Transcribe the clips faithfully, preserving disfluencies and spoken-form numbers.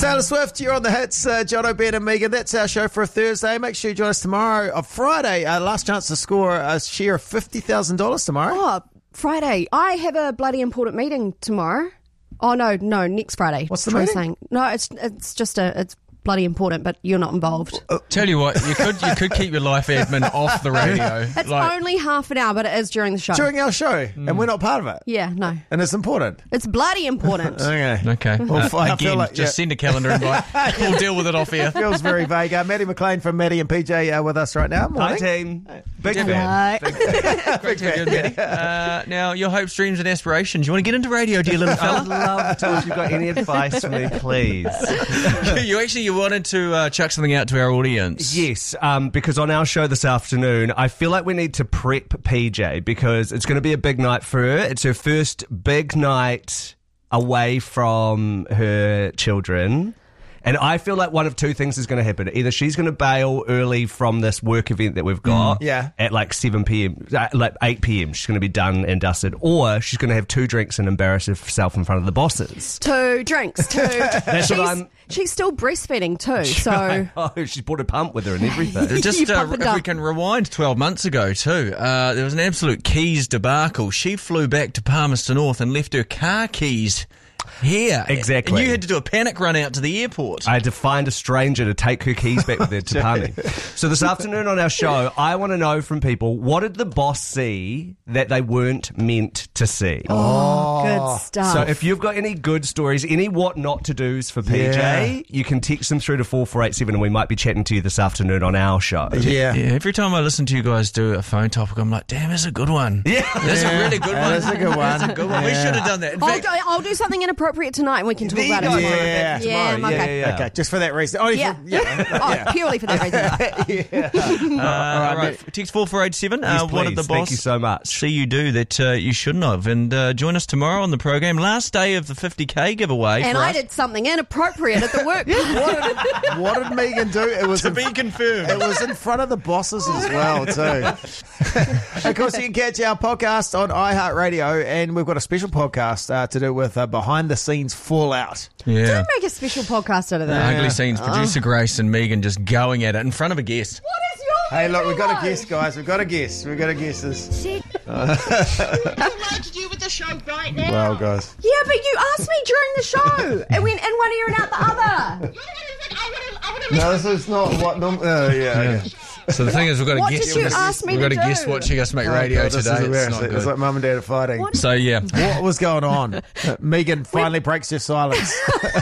Taylor Swift, you're on the hits. Uh, Jono, Ben and Megan, that's our show for a Thursday. Make sure you join us tomorrow. On Friday, uh, last chance to score a share of fifty thousand dollars tomorrow. Oh, Friday. I have a bloody important meeting tomorrow. Oh, no, no, next Friday. What's the Troy's meeting? saying. No, it's it's just a... It's bloody important, but you're not involved. Tell you what, you could you could keep your life admin off the radio. It's like, only half an hour, but it is during the show. During our show, and we're not part of it. Yeah, no. And it's important. It's bloody important. Okay. Okay. Well, Uh, I feel again, like- just yeah. send a calendar invite. We'll deal with it off air. Feels very vague. Uh, Maddie McLean from Maddie and P J are with us right now. Hi, Morning. team. Big Hello. fan. Great to have you, Maddie. Uh, now, your hopes, dreams and aspirations. You want to get into radio, dear little I'd fella? love to. If you've got any advice for me, please. you actually you wanted to uh, chuck something out to our audience. Yes, um, because on our show this afternoon, I feel like we need to prep P J because it's going to be a big night for her. It's her first big night away from her children. And I feel like one of two things is going to happen. Either she's going to bail early from this work event that we've got Mm, yeah. at like seven p.m, uh, like eight p.m. She's going to be done and dusted. Or she's going to have two drinks and embarrass herself in front of the bosses. Two drinks, two. That's she's, what I'm... she's still breastfeeding too, so... Oh, she's brought a pump with her and everything. Just You uh, pump it if up. we can rewind twelve months ago too, uh, there was an absolute keys debacle. She flew back to Palmerston North and left her car keys here. Exactly. And you had to do a panic run out to the airport. I had to find a stranger to take her keys back with her to Palmy. So this afternoon on our show, I want to know from people, what did the boss see that they weren't meant to see? Oh, good stuff. So if you've got any good stories, any what not to do's for P J, Yeah. you can text them through to four four eight seven and we might be chatting to you this afternoon on our show. Yeah. Yeah, every time I listen to you guys do a phone topic, I'm like, damn, that's a good one. Yeah. That's Yeah, a really good that one. is a good one. That's a good one. We Yeah. should have done that. In I'll fact, do, I'll do something inappropriate tonight and we can talk There you about it go. tomorrow. Yeah. Yeah, Tomorrow. okay. Yeah, yeah, Okay, just for that reason. Only Yeah. For, yeah. Oh, yeah. purely for that reason. uh, all right, text four four eight seven. Yes, Uh, what did the please. boss Thank you so much. see you do that uh, you shouldn't have? And uh, join us tomorrow on the program. Last day of the fifty K giveaway. And for I us. did something inappropriate at the work. What did, what did Megan do? It was To in, be confirmed. It was in front of the bosses as well, too. Of course, you can catch our podcast on iHeartRadio, and we've got a special podcast uh, to do with uh, behind-the-scenes fallout. Yeah. Don't make a special podcast out of that. Ugly scenes. Producer Grace and Megan just going at it in front of a guest. What is your Hey, look, we've got a usual guess, guys. We've got a guess. We've got a guess this. allowed to do with the show right now. Well, guys. Yeah, but you asked me during the show. It went in one ear and out the other. No, this is not what... Nom- oh, yeah, okay. So the thing is, we've got to What guess. did you ask me We've got to to guess do? watching us make Oh, radio God, this today. is It's embarrassing. not It's good. like mum and dad are fighting. So yeah. What was going on? Uh, Megan finally breaks her silence.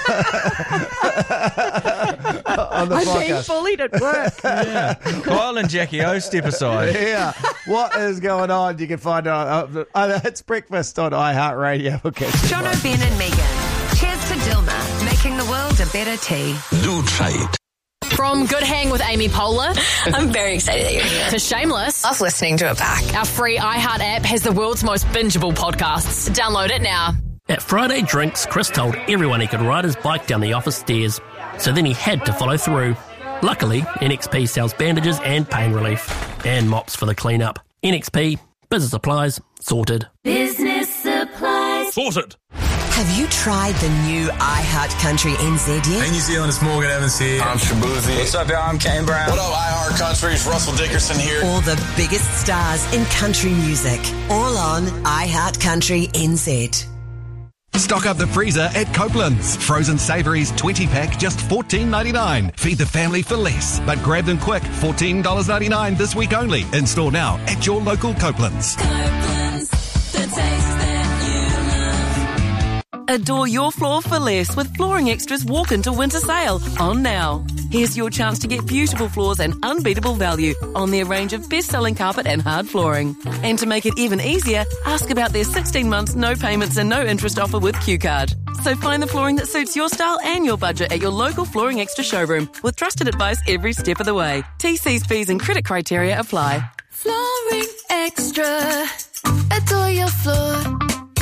On the I'm being podcast. bullied at work. Kyle and Jackie O, step aside. Yeah. What is going on? You can find it on uh, uh, It's Breakfast on iHeartRadio. Okay. Jono, Ben and Megan. Cheers to Dilma, making the world a better tea. Do trade. From Good Hang with Amy Poehler I'm very excited that you're here. to Shameless, Love listening to it back. our free iHeart app has the world's most bingeable podcasts. Download it now. At Friday Drinks, Chris told everyone he could ride his bike down the office stairs, so then he had to follow through. Luckily, N X P sells bandages and pain relief, and mops for the clean-up. N X P, business supplies, sorted. Business supplies. Sorted! Have you tried the new iHeart Country N Z yet? Hey, New Zealand, it's Morgan Evans here. I'm Shabuzi. What's up, y'all? I'm Kane Brown. What up, iHeart Country? It's Russell Dickerson here. All the biggest stars in country music, all on iHeart Country N Z. Stock up the freezer at Copeland's. Frozen savouries twenty pack, just fourteen ninety-nine. Feed the family for less, but grab them quick. fourteen ninety-nine this week only. In store now at your local Copeland's. Copeland's, the taste that you love. Adore your floor for less with Flooring Extra's Walk Into Winter Sale on now. Here's your chance to get beautiful floors and unbeatable value on their range of best-selling carpet and hard flooring. And to make it even easier, ask about their sixteen months no payments and no interest offer with Q Card. So find the flooring that suits your style and your budget at your local Flooring Extra showroom with trusted advice every step of the way. T Cs, fees and credit criteria apply. Flooring Extra. Adore your floor.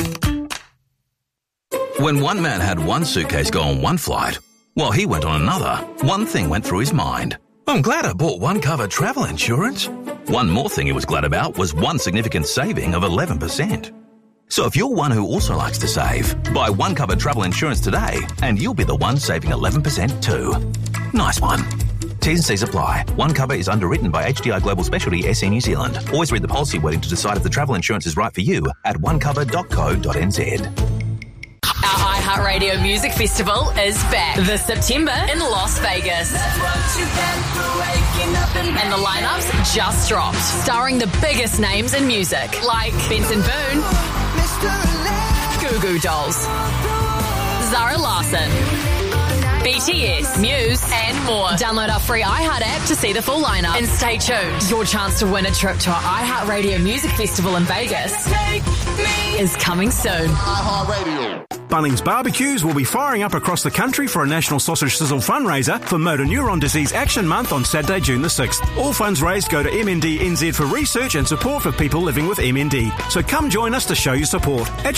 When one man had one suitcase go on one flight, while he went on another, one thing went through his mind. I'm glad I bought one cover travel insurance. One more thing he was glad about was one significant saving of eleven percent. So if you're one who also likes to save, buy One Cover travel insurance today and you'll be the one saving eleven percent too. Nice one. T's and C's apply. One Cover is underwritten by H D I Global Specialty S C New Zealand. Always read the policy wording to decide if the travel insurance is right for you at one cover dot co dot n z. Our iHeartRadio Music Festival is back this September in Las Vegas. And the lineups just dropped, starring the biggest names in music, like Benson Boone, Goo Goo Dolls, Zara Larsson, B T S, Muse, and more. Download our free iHeart app to see the full lineup. And stay tuned. Your chance to win a trip to our iHeartRadio Music Festival in Vegas is coming soon. iHeartRadio. Bunnings Barbecues will be firing up across the country for a National Sausage Sizzle fundraiser for Motor Neuron Disease Action Month on Saturday, June the sixth. All funds raised go to M N D N Z for research and support for people living with M N D. So come join us to show your support at